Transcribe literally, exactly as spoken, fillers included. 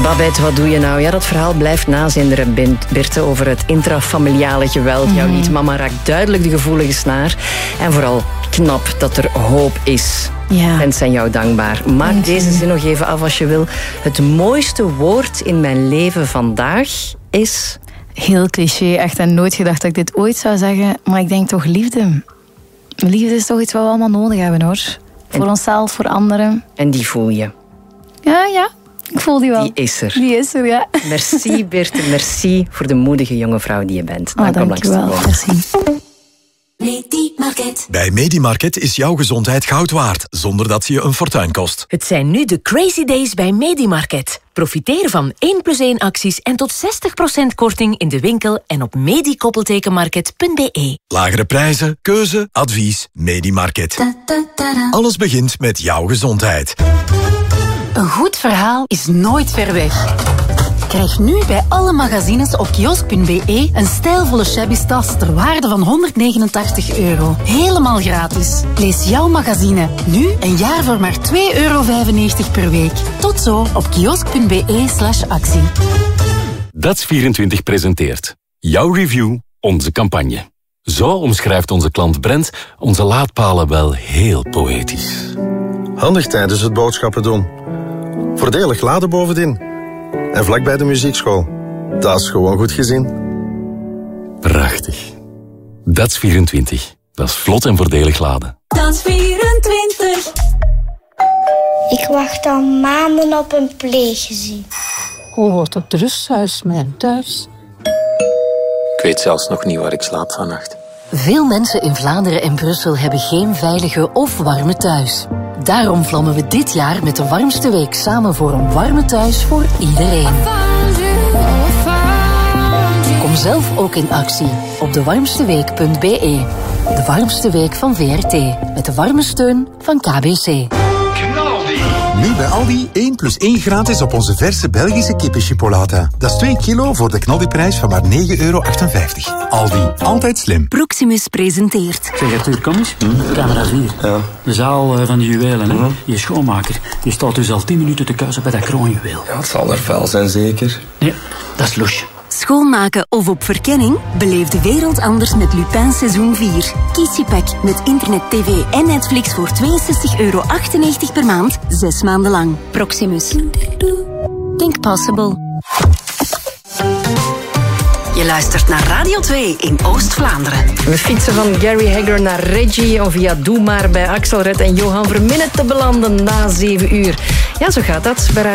Babette, wat doe je nou? Ja, dat verhaal blijft nazinderen, Birte, over het intrafamiliale geweld. Mm. Jouw niet-mama raakt duidelijk de gevoelige snaar. En vooral knap dat er hoop is. Ja. En zijn jou dankbaar. Maak Dank deze zin nog even af als je wil. Het mooiste woord in mijn leven vandaag is... Heel cliché, echt. En nooit gedacht dat ik dit ooit zou zeggen. Maar ik denk toch liefde. Liefde is toch iets wat we allemaal nodig hebben, hoor. Voor en... onszelf, voor anderen. En die voel je? Ja, ja. Ik voel die wel. Die is er. Die is er, ja. Merci, Birte. Merci voor de moedige jonge vrouw die je bent. Oh, dank je wel. Merci. Medimarket. Bij Medimarket is jouw gezondheid goud waard, zonder dat ze je een fortuin kost. Het zijn nu de Crazy Days bij Medimarket. Profiteer van één plus één acties en tot zestig procent korting in de winkel en op medikoppeltekenmarket punt b e. Lagere prijzen, keuze, advies, Medimarket. Alles begint met jouw gezondheid. Een goed verhaal is nooit ver weg. Krijg nu bij alle magazines op kiosk punt b e een stijlvolle shabby tas ter waarde van honderdnegenentachtig euro. Helemaal gratis. Lees jouw magazine nu een jaar voor maar twee euro vijfennegentig per week. Tot zo op kiosk punt b e slash actie. Dats vierentwintig presenteert jouw review, onze campagne. Zo omschrijft onze klant Brent onze laadpalen wel heel poëtisch. Handig tijdens het boodschappen doen. Voordelig laden bovendien. En vlakbij de muziekschool. Dat is gewoon goed gezien. Prachtig. Dats vierentwintig. Dat is vlot en voordelig laden. Dats vierentwintig. Ik wacht al maanden op een pleeggezin. Hoe wordt het rusthuis mijn thuis? Ik weet zelfs nog niet waar ik slaap vannacht. Veel mensen in Vlaanderen en Brussel hebben geen veilige of warme thuis. Daarom vlammen we dit jaar met de warmste week samen voor een warme thuis voor iedereen. Kom zelf ook in actie op de warmste week punt b e. De warmste week van V R T. Met de warme steun van K B C. Nu bij Aldi één plus één gratis op onze verse Belgische kippenchipolata. Dat is twee kilo voor de knaldiprijs van maar negen euro achtenvijftig. Aldi, altijd slim. Proximus presenteert. Zeg, Arthur, kom eens. Hm? Camera vier. Ja. De zaal van de juwelen, hè? Hm? Je schoonmaker. Die staat dus al tien minuten te kuisen bij dat kroonjuweel. Ja, het zal er vuil zijn, zeker? Nee, dat is louche. Schoonmaken of op verkenning? Beleef de wereld anders met Lupin seizoen vier. Kies je pack met internet, tv en Netflix voor tweeënzestig euro achtennegentig per maand, zes maanden lang. Proximus. Think possible. Je luistert naar Radio twee in Oost-Vlaanderen. We fietsen van Gary Hegger naar Reggie of via Doe maar bij Axelred en Johan Verminnen te belanden na zeven uur. Ja, zo gaat dat bij Radio